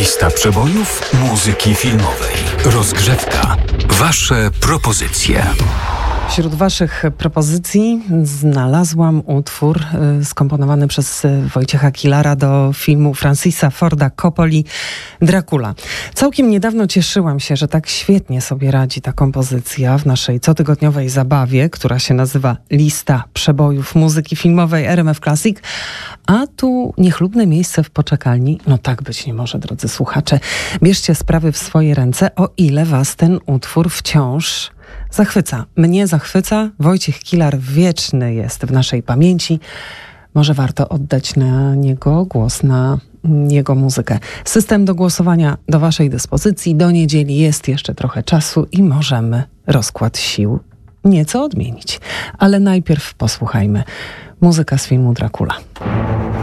Lista przebojów muzyki filmowej. Rozgrzewka. Wasze propozycje. Wśród waszych propozycji znalazłam utwór skomponowany przez Wojciecha Kilara do filmu Francisa Forda Coppoli Dracula. Całkiem niedawno cieszyłam się, że tak świetnie sobie radzi ta kompozycja w naszej cotygodniowej zabawie, która się nazywa Lista przebojów muzyki filmowej RMF Classic. A tu niechlubne miejsce w poczekalni. No tak być nie może, drodzy słuchacze. Bierzcie sprawy w swoje ręce, o ile was ten utwór wciąż zachwyca. Mnie zachwyca. Wojciech Kilar wieczny jest w naszej pamięci. Może warto oddać na niego głos, na jego muzykę. System do głosowania do waszej dyspozycji. Do niedzieli jest jeszcze trochę czasu i możemy rozkład sił nieco odmienić. Ale najpierw posłuchajmy muzyka z filmu Dracula.